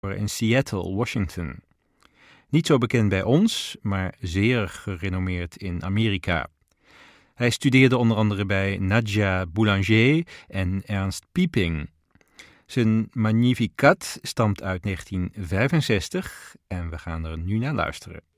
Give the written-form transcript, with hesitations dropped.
in Seattle, Washington. Niet zo bekend bij ons, maar zeer gerenommeerd in Amerika. Hij studeerde onder andere bij Nadia Boulanger en Ernst Pieping. Zijn Magnificat stamt uit 1965 en we gaan er nu naar luisteren.